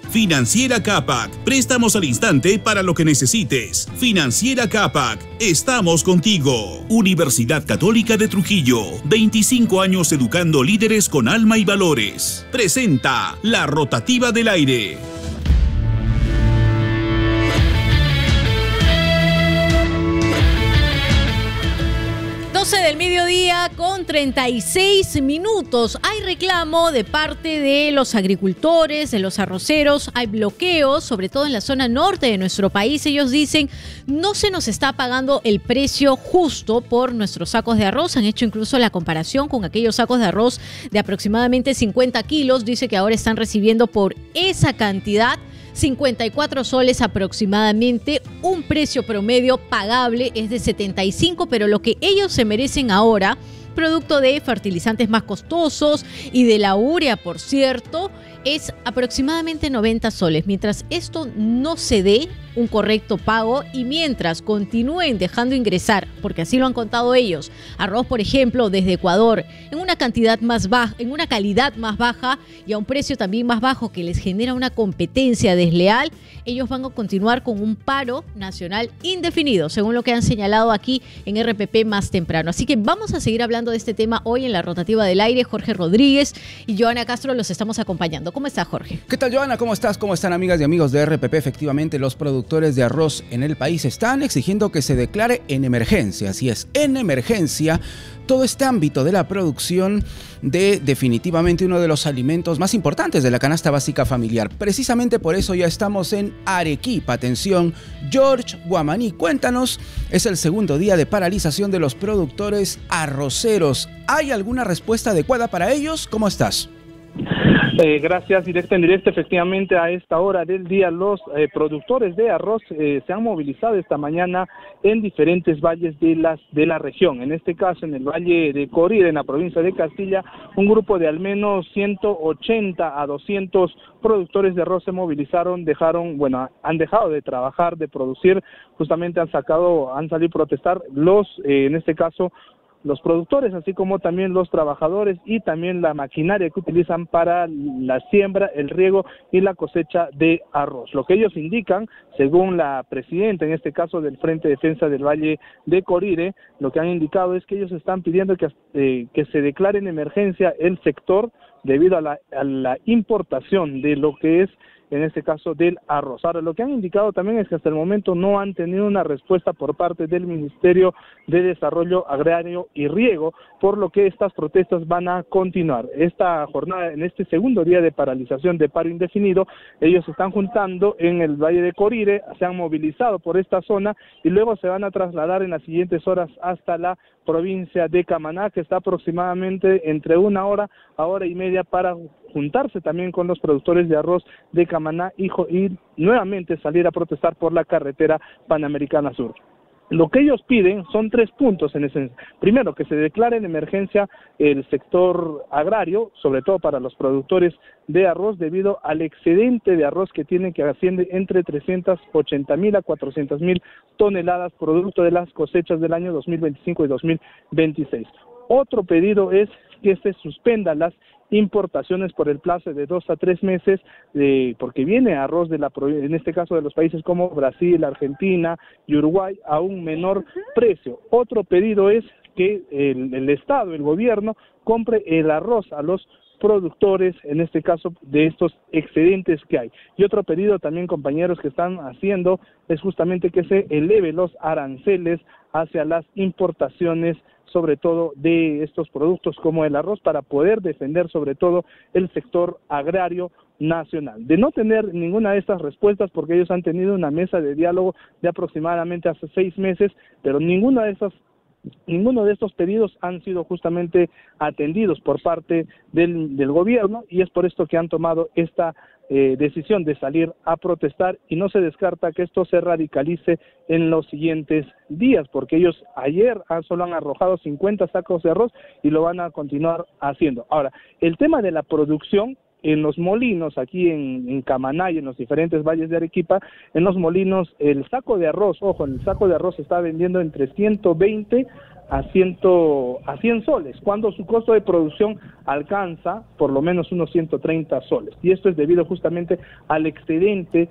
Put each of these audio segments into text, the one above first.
Financiera Capac, préstamos al instante para lo que necesites. Financiera Capac, estamos contigo. Universidad Católica de Trujillo, 25 años educando líderes con alma y valores. Presenta La Rotativa del Aire. 12 del mediodía con 36 minutos. Hay reclamo de parte de los agricultores, de los arroceros. Hay bloqueos, sobre todo en la zona norte de nuestro país. Ellos dicen, no se nos está pagando el precio justo por nuestros sacos de arroz. Han hecho incluso la comparación con aquellos sacos de arroz de aproximadamente 50 kilos. Dice que ahora están recibiendo por esa cantidad 54 soles aproximadamente, un precio promedio pagable es de 75, pero lo que ellos se merecen ahora, producto de fertilizantes más costosos y de la urea, por cierto, es aproximadamente 90 soles. Mientras esto no se dé un correcto pago y mientras continúen dejando ingresar, porque así lo han contado ellos, arroz, por ejemplo, desde Ecuador, en una cantidad más baja, en una calidad más baja y a un precio también más bajo que les genera una competencia desleal, ellos van a continuar con un paro nacional indefinido, según lo que han señalado aquí en RPP más temprano. Así que vamos a seguir hablando de este tema hoy en La Rotativa del Aire. Jorge Rodríguez y Joana Castro los estamos acompañando. ¿Cómo está, Jorge? ¿Qué tal, Joana? ¿Cómo estás? ¿Cómo están, amigas y amigos de RPP? Efectivamente, los productores de arroz en el país están exigiendo que se declare en emergencia. Así es, en emergencia, todo este ámbito de la producción de definitivamente uno de los alimentos más importantes de la canasta básica familiar. Precisamente por eso ya estamos en Arequipa. Atención, George Guamaní, cuéntanos, es el segundo día de paralización de los productores arroceros. ¿Hay alguna respuesta adecuada para ellos? ¿Cómo estás? Gracias, directo en directo. Efectivamente, a esta hora del día los productores de arroz se han movilizado esta mañana en diferentes valles de la región. En este caso, en el valle de Corire, en la provincia de Castilla, un grupo de al menos 180 a 200 productores de arroz se movilizaron, han dejado de trabajar, de producir, justamente han salido a protestar en este caso, los productores, así como también los trabajadores y también la maquinaria que utilizan para la siembra, el riego y la cosecha de arroz. Lo que ellos indican, según la presidenta, en este caso del Frente de Defensa del Valle de Corire, lo que han indicado es que ellos están pidiendo que se declare en emergencia el sector debido a la importación de lo que es, en este caso, del arroz. Ahora, lo que han indicado también es que hasta el momento no han tenido una respuesta por parte del Ministerio de Desarrollo Agrario y Riego, por lo que estas protestas van a continuar. Esta jornada, en este segundo día de paralización de paro indefinido, ellos se están juntando en el Valle de Corire, se han movilizado por esta zona y luego se van a trasladar en las siguientes horas hasta la provincia de Camaná, que está aproximadamente entre una hora a hora y media para juntarse también con los productores de arroz de Camaná y nuevamente salir a protestar por la carretera Panamericana Sur. Lo que ellos piden son 3 puntos en esencia. Primero, que se declare en emergencia el sector agrario, sobre todo para los productores de arroz, debido al excedente de arroz que tienen, que asciende entre 380.000 a 400.000 toneladas, producto de las cosechas del año 2025 y 2026. Otro pedido es que se suspenda las importaciones por el plazo de 2 a 3 meses, porque viene arroz en este caso de los países como Brasil, Argentina y Uruguay a un menor precio. Otro pedido es que el Estado, el gobierno, compre el arroz a los productores, en este caso, de estos excedentes que hay. Y otro pedido también, compañeros, que están haciendo es justamente que se eleve los aranceles hacia las importaciones, sobre todo de estos productos como el arroz, para poder defender sobre todo el sector agrario nacional. De no tener ninguna de estas respuestas, porque ellos han tenido una mesa de diálogo de aproximadamente hace 6 meses, pero ninguno de estos pedidos han sido justamente atendidos por parte del gobierno, y es por esto que han tomado esta decisión de salir a protestar, y no se descarta que esto se radicalice en los siguientes días, porque ellos ayer solo han arrojado 50 sacos de arroz y lo van a continuar haciendo. Ahora, el tema de la producción en los molinos, aquí en Camaná y en los diferentes valles de Arequipa, en los molinos el saco de arroz, el saco de arroz se está vendiendo entre 120 a 100 soles, cuando su costo de producción alcanza por lo menos unos 130 soles. Y esto es debido justamente al excedente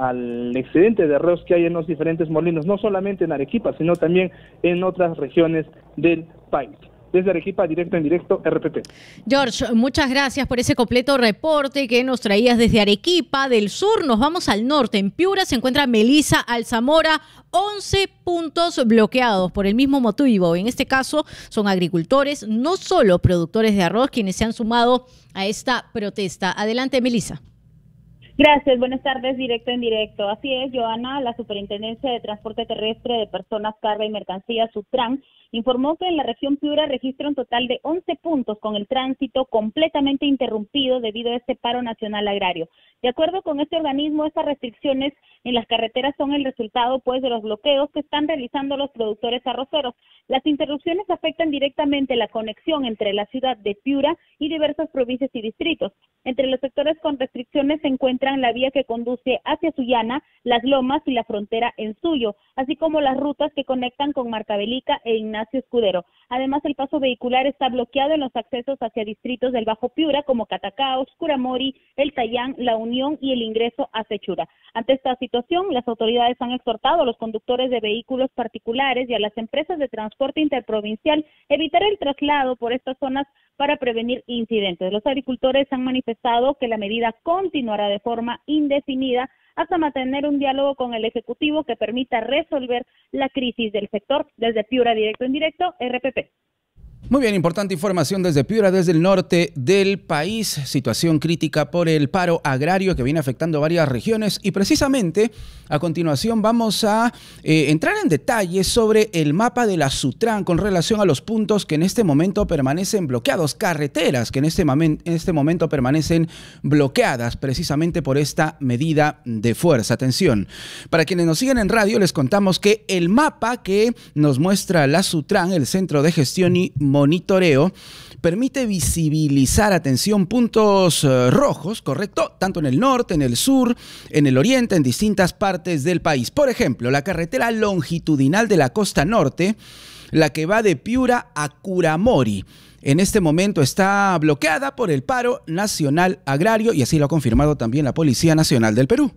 de arroz que hay en los diferentes molinos, no solamente en Arequipa, sino también en otras regiones del país. Desde Arequipa, directo en directo, RPP. George, muchas gracias por ese completo reporte que nos traías desde Arequipa. Del sur nos vamos al norte. En Piura se encuentra Melissa Alzamora, 11 puntos bloqueados por el mismo motivo. En este caso son agricultores, no solo productores de arroz, quienes se han sumado a esta protesta. Adelante, Melissa. Gracias, buenas tardes, directo en directo. Así es, Joana, la Superintendencia de Transporte Terrestre de Personas, Carga y Mercancías, Sutran, informó que en la región Piura registra un total de 11 puntos con el tránsito completamente interrumpido debido a este paro nacional agrario. De acuerdo con este organismo, estas restricciones en las carreteras son el resultado pues de los bloqueos que están realizando los productores arroceros. Las interrupciones afectan directamente la conexión entre la ciudad de Piura y diversas provincias y distritos. Entre los sectores con restricciones se encuentran la vía que conduce hacia Sullana, Las Lomas y la frontera en Suyo, así como las rutas que conectan con Marcavelica e Ignacio Escudero. Además, el paso vehicular está bloqueado en los accesos hacia distritos del Bajo Piura, como Catacaos, Curamori, El Tayán, La Unión y el ingreso a Sechura. Ante esta situación, las autoridades han exhortado a los conductores de vehículos particulares y a las empresas de transporte interprovincial evitar el traslado por estas zonas para prevenir incidentes. Los agricultores han manifestado que la medida continuará de forma indefinida hasta mantener un diálogo con el Ejecutivo que permita resolver la crisis del sector. Desde Piura, directo en directo, RPP. Muy bien, importante información desde Piura, desde el norte del país. Situación crítica por el paro agrario que viene afectando varias regiones. Y precisamente a continuación vamos a entrar en detalles sobre el mapa de la Sutran con relación a los puntos que en este momento permanecen bloqueados, carreteras que en este momento permanecen bloqueadas precisamente por esta medida de fuerza. Atención, para quienes nos siguen en radio les contamos que el mapa que nos muestra la Sutran, el Centro de Gestión y Monitoreo, permite visibilizar, atención, puntos rojos, correcto, tanto en el norte, en el sur, en el oriente, en distintas partes del país. Por ejemplo, la carretera longitudinal de la costa norte, la que va de Piura a Curamori, en este momento está bloqueada por el paro nacional agrario y así lo ha confirmado también la Policía Nacional del Perú.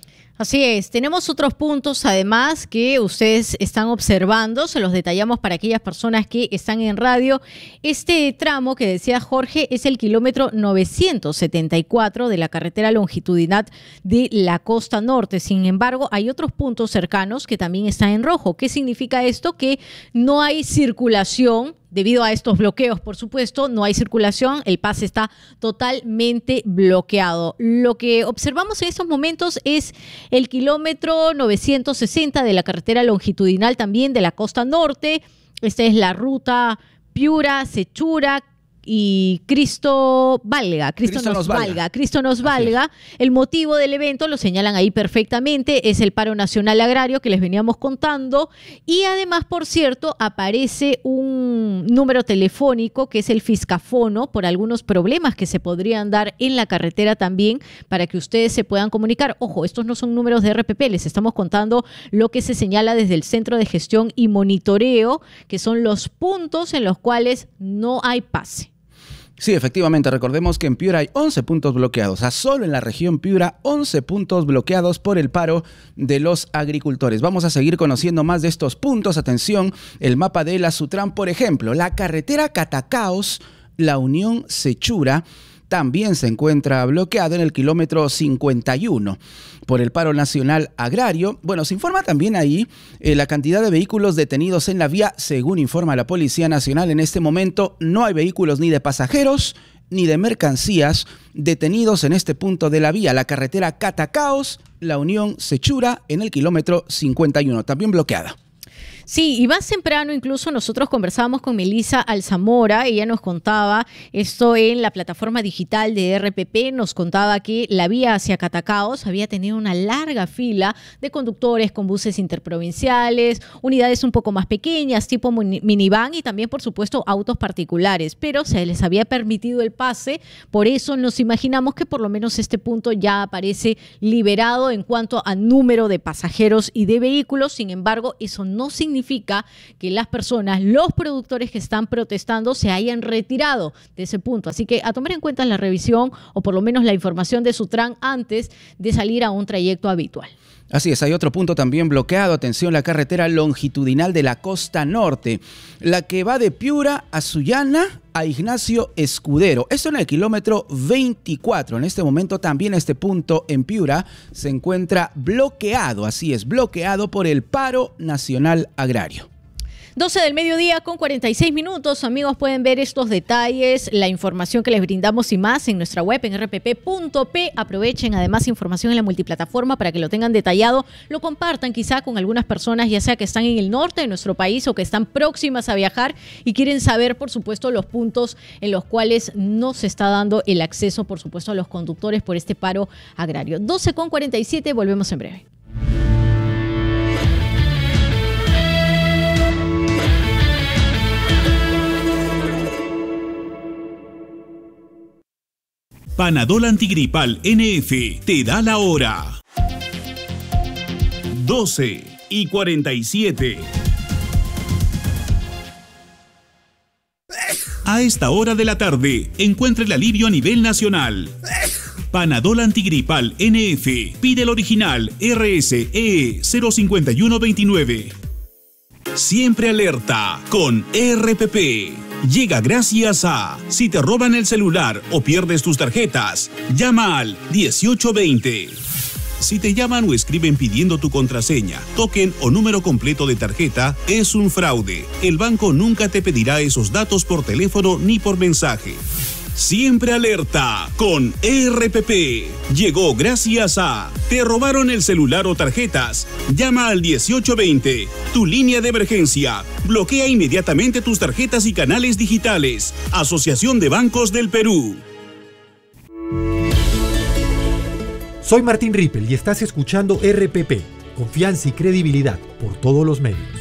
Así es, tenemos otros puntos además que ustedes están observando, se los detallamos para aquellas personas que están en radio. Este tramo que decía Jorge es el kilómetro 974 de la carretera longitudinal de la costa norte. Sin embargo, hay otros puntos cercanos que también están en rojo. ¿Qué significa esto? Que no hay circulación. Debido a estos bloqueos, por supuesto, no hay circulación, el pase está totalmente bloqueado. Lo que observamos en estos momentos es el kilómetro 960 de la carretera longitudinal también de la costa norte. Esta es la ruta Piura, Sechura y Cristo nos valga. El motivo del evento lo señalan ahí perfectamente, es el paro nacional agrario que les veníamos contando y además, por cierto, aparece un número telefónico que es el Fiscafono por algunos problemas que se podrían dar en la carretera también para que ustedes se puedan comunicar. Ojo, estos no son números de RPP, les estamos contando lo que se señala desde el Centro de Gestión y Monitoreo, que son los puntos en los cuales no hay pase. Sí, efectivamente, recordemos que en Piura hay 11 puntos bloqueados. Solo en la región Piura, 11 puntos bloqueados por el paro de los agricultores. Vamos a seguir conociendo más de estos puntos. Atención, el mapa de la Sutran, por ejemplo, la carretera Catacaos, La Unión, Sechura, también se encuentra bloqueado en el kilómetro 51 por el paro nacional agrario. Bueno, se informa también ahí la cantidad de vehículos detenidos en la vía. Según informa la Policía Nacional, en este momento no hay vehículos ni de pasajeros ni de mercancías detenidos en este punto de la vía. La carretera Catacaos, La Unión, Sechura, en el kilómetro 51, también bloqueada. Sí, y más temprano incluso nosotros conversábamos con Melissa Alzamora, ella nos contaba esto en la plataforma digital de RPP, nos contaba que la vía hacia Catacaos había tenido una larga fila de conductores con buses interprovinciales, unidades un poco más pequeñas, tipo minivan y también, por supuesto, autos particulares, pero se les había permitido el pase, por eso nos imaginamos que por lo menos este punto ya aparece liberado en cuanto a número de pasajeros y de vehículos. Sin embargo, eso no significa significa que las personas, los productores que están protestando se hayan retirado de ese punto. Así que a tomar en cuenta la revisión o por lo menos la información de Sutran antes de salir a un trayecto habitual. Así es, hay otro punto también bloqueado. Atención, la carretera longitudinal de la costa norte, la que va de Piura a Sullana a Ignacio Escudero. Esto en el kilómetro 24. En este momento también este punto en Piura se encuentra bloqueado. Así es, bloqueado por el paro nacional agrario. 12 del mediodía con 46 minutos. Amigos, pueden ver estos detalles, la información que les brindamos y más en nuestra web en rpp.p. Aprovechen además información en la multiplataforma para que lo tengan detallado, lo compartan quizá con algunas personas, ya sea que están en el norte de nuestro país o que están próximas a viajar y quieren saber, por supuesto, los puntos en los cuales no se está dando el acceso, por supuesto, a los conductores por este paro agrario. 12 con 47, volvemos en breve. Panadol Antigripal NF te da la hora. 12:47. A esta hora de la tarde, encuentra el alivio a nivel nacional. Panadol Antigripal NF. Pide el original RSE 05129. Siempre alerta con RPP. Llega gracias a: si te roban el celular o pierdes tus tarjetas, llama al 1820. Si te llaman o escriben pidiendo tu contraseña, token o número completo de tarjeta, es un fraude. El banco nunca te pedirá esos datos por teléfono ni por mensaje. Siempre alerta con RPP. Llegó gracias a: ¿te robaron el celular o tarjetas? Llama al 1820, tu línea de emergencia. Bloquea inmediatamente tus tarjetas y canales digitales. Asociación de Bancos del Perú. Soy Martín Rippel y estás escuchando RPP. Confianza y credibilidad por todos los medios.